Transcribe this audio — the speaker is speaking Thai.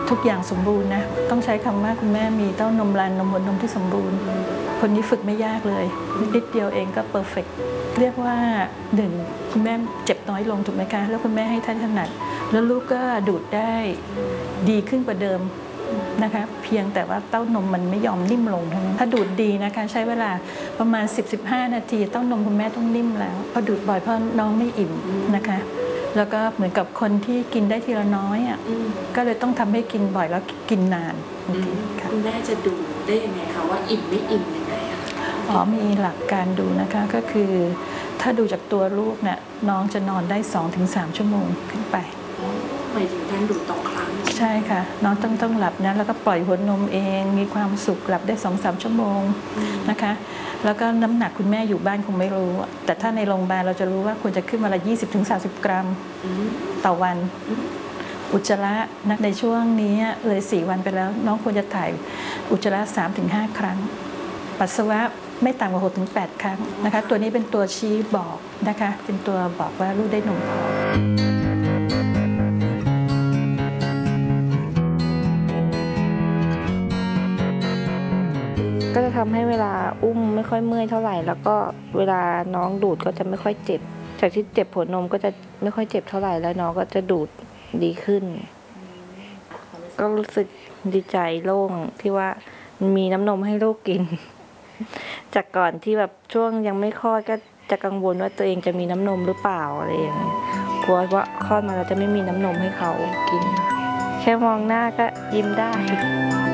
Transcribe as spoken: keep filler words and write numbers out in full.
ทุกอย่างสมบูรณ์นะต้องใช้คำว่าคุณแม่มีเต้านมรันนมหัวนมที่สมบูรณ์คนนี้ฝึกไม่ยากเลยนิดเดียวเองก็เพอร์เฟกต์เรียกว่าหนึ่งคุณแม่เจ็บน้อยลงถูกไหมคะแล้วคุณแม่ให้ท่านถนัดแล้วลูกก็ดูดได้ดีขึ้นกว่าเดิมนะคะเพียงแต่ว่าเต้านมมันไม่ยอมนิ่มลงถ้าดูดดีนะคะใช้เวลาประมาณ สิบถึงสิบห้า นาทีเต้านมคุณแม่ต้องนิ่มแล้วพอดูดบ่อยเพราะน้องไม่อิ่มนะคะแล้วก็เหมือนกับคนที่กินได้ทีละน้อยอ่ะก็เลยต้องทำให้กินบ่อยแล้วกินนานคุณแม่จะดูได้ยังไงคะว่าอิ่มไม่อิ่มยังไงอะอ๋อมีหลักการดูนะคะก็คือถ้าดูจากตัวลูกเนี่ยน้องจะนอนได้ สองถึงสาม ชั่วโมงขึ้นไปหมายถึงการดูต่อครั้งใช่ค่ะน้องต้องต้องหลับนะแล้วก็ปล่อยหัวนมเองมีความสุขหลับได้ สองถึงสาม ชั่วโมงนะคะแล้วก็น้ำหนักคุณแม่อยู่บ้านคงไม่รู้แต่ถ้าในโรงพยาบาลเราจะรู้ว่าควรจะขึ้นมาละ ยี่สิบถึงสามสิบ กรัมต่อวันอุจจาระนะในช่วงนี้เลยสี่วันไปแล้วน้องควรจะถ่ายอุจจาระ สามถึงห้า ครั้งปัสสาวะไม่ต่ำกว่า หกถึงแปด ครั้งนะคะตัวนี้เป็นตัวชี้บอกนะคะเป็นตัวบอกว่าลูกได้นมพอก็จะทำให้เวลาอุ้มไม่ค่อยเมื่อยเท่าไหร่แล้วก็เวลาน้องดูดก็จะไม่ค่อยเจ็บจากที่เจ็บหัวนมก็จะไม่ค่อยเจ็บเท่าไหร่แล้วน้องก็จะดูดดีขึ้นก็รู้สึกดีใจโล่งที่ว่ามีน้ำนมให้ลูกกินจากก่อนที่แบบช่วงยังไม่คลอดก็จะกังวลว่าตัวเองจะมีน้ำนมหรือเปล่าอะไรอย่างเงี้ยกลัวว่าคลอดมาเราจะไม่มีน้ำนมให้เขากินแค่มองหน้าก็ยิ้มได้